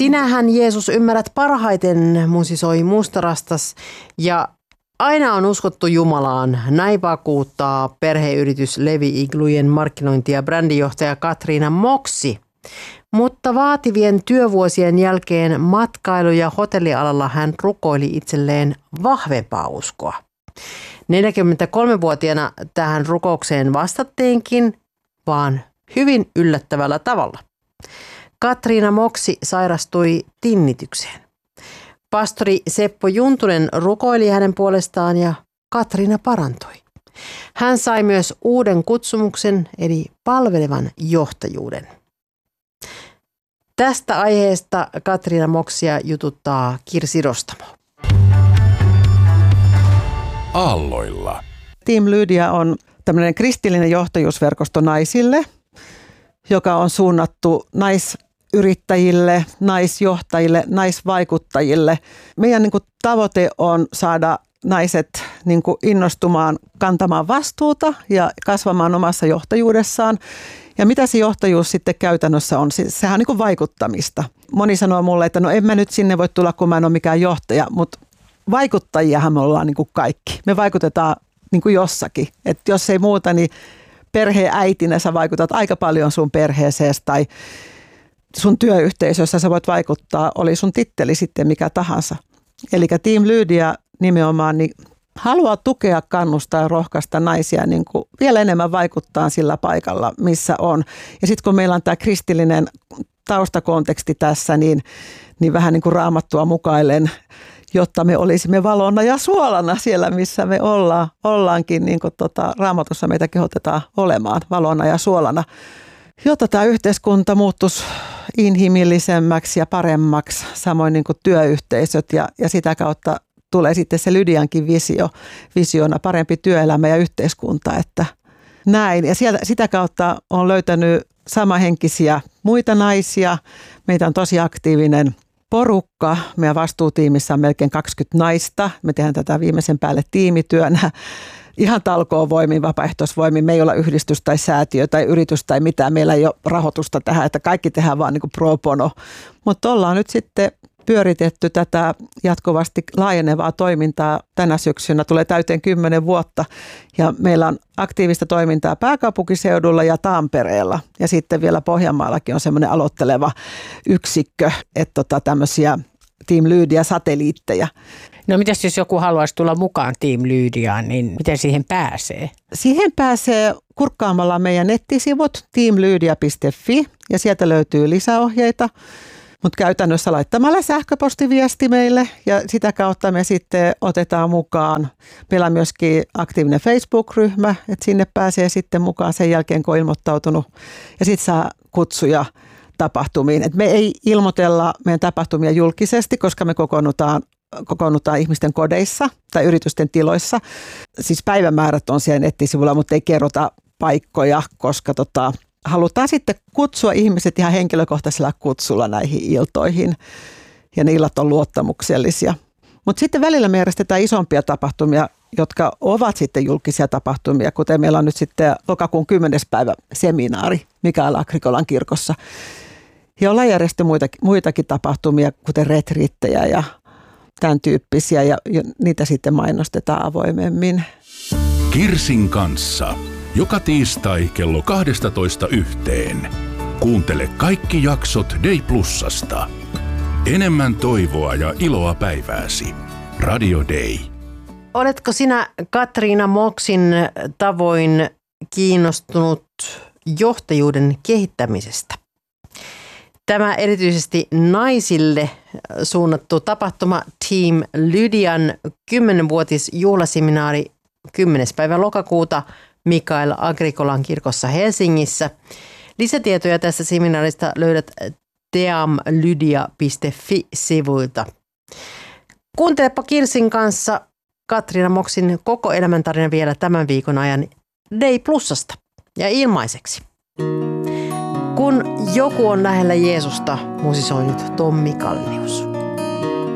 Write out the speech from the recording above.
Sinähän Jeesus ymmärrät parhaiten, musisoi Mustarastas, ja aina on uskottu Jumalaan. Näin vakuuttaa perheyritys Levi-iglujen markkinointi- ja brändijohtaja Katriina Moksi. Mutta vaativien työvuosien jälkeen matkailu- ja hotellialalla hän rukoili itselleen vahvempaa uskoa. 43-vuotiaana tähän rukoukseen vastattiinkin, vaan hyvin yllättävällä tavalla. Katriina Moksi sairastui tinnitykseen. Pastori Seppo Juntunen rukoili hänen puolestaan ja Katriina parantui. Hän sai myös uuden kutsumuksen eli palvelevan johtajuuden. Tästä aiheesta Katriina Moksia jututtaa Kirsi Rostamo. Aalloilla. Team Lydia on tämmöinen kristillinen johtajuusverkosto naisille, joka on suunnattu naisyrittäjille, naisjohtajille, naisvaikuttajille. Meidän tavoite on saada naiset innostumaan kantamaan vastuuta ja kasvamaan omassa johtajuudessaan. Ja mitä se johtajuus sitten käytännössä on? Sehän on vaikuttamista. Moni sanoo mulle, että no en mä nyt sinne voi tulla, kun mä en ole mikään johtaja, mutta vaikuttajiahan me ollaan kaikki. Me vaikutetaan jossakin. Että jos ei muuta, niin perheen äitinä sä vaikutat aika paljon sun perheeseesi tai sun työyhteisössä sä voit vaikuttaa, oli sun titteli sitten mikä tahansa. Eli Team Lydia nimenomaan niin haluaa tukea, kannustaa ja rohkaista naisia vielä enemmän vaikuttaa sillä paikalla, missä on. Ja sitten kun meillä on tämä kristillinen taustakonteksti tässä, niin vähän Raamattua mukaillen, jotta me olisimme valona ja suolana siellä, missä me ollaankin, niin kuin Raamatussa meitä kehotetaan olemaan valona ja suolana, jotta tämä yhteiskunta muuttuisi inhimillisemmäksi ja paremmaksi, samoin niin kuin työyhteisöt ja sitä kautta tulee sitten se Lydiankin visiona parempi työelämä ja yhteiskunta, että näin. Ja sitä kautta on löytänyt samahenkisiä muita naisia. Meitä on tosi aktiivinen porukka. Meidän vastuutiimissä on melkein 20 naista. Me tehdään tätä viimeisen päälle tiimityönä. Ihan talkoovoimin, vapaaehtoisvoimin. Me ei olla yhdistys tai säätiö tai yritys tai mitään. Meillä ei ole rahoitusta tähän, että kaikki tehdään vaan pro bono. Mutta ollaan nyt sitten pyöritetty tätä jatkuvasti laajenevaa toimintaa tänä syksynä. Tulee täyteen 10 vuotta ja meillä on aktiivista toimintaa pääkaupunkiseudulla ja Tampereella. Ja sitten vielä Pohjanmaallakin on semmoinen aloitteleva yksikkö, että tämmöisiä Team Lydia-satelliitteja. No mitäs jos joku haluaisi tulla mukaan Team Lydiaan, niin miten siihen pääsee? Siihen pääsee kurkkaamalla meidän nettisivut teamlydia.fi ja sieltä löytyy lisäohjeita. Mutta käytännössä laittamalla sähköpostiviesti meille ja sitä kautta me sitten otetaan mukaan. Meillä on myöskin aktiivinen Facebook-ryhmä, että sinne pääsee sitten mukaan sen jälkeen, kun on ilmoittautunut. Ja sitten saa kutsuja tapahtumiin. Et me ei ilmoitella meidän tapahtumia julkisesti, koska me kokoonnutaan ihmisten kodeissa tai yritysten tiloissa. Siis päivämäärät on siellä nettisivulla, mutta ei kerrota paikkoja, koska halutaan sitten kutsua ihmiset ihan henkilökohtaisella kutsulla näihin iltoihin ja ne illat on luottamuksellisia. Mutta sitten välillä me järjestetään isompia tapahtumia, jotka ovat sitten julkisia tapahtumia, kuten meillä on nyt sitten lokakuun 10. päivä seminaari Mikael Agrikolan kirkossa. Ja ollaan järjestetty muitakin tapahtumia, kuten retriittejä ja tämän tyyppisiä ja niitä sitten mainostetaan avoimemmin. Kirsin kanssa. Joka tiistai kello 12 yhteen. Kuuntele kaikki jaksot Day Plusasta. Enemmän toivoa ja iloa päivääsi. Radio Day. Oletko sinä Katriina Moksin tavoin kiinnostunut johtajuuden kehittämisestä? Tämä erityisesti naisille suunnattu tapahtuma Team Lydian 10-vuotisjuhlaseminaari 10. päivä lokakuuta Mikael Agrikolan kirkossa Helsingissä. Lisätietoja tästä seminaarista löydät teamlydia.fi-sivuilta. Kuuntelepa Kirsin kanssa Katriina Moksin koko elämäntarina vielä tämän viikon ajan Day Plusasta ja ilmaiseksi. Kun joku on lähellä Jeesusta, musisoi nyt Tommi Kallius.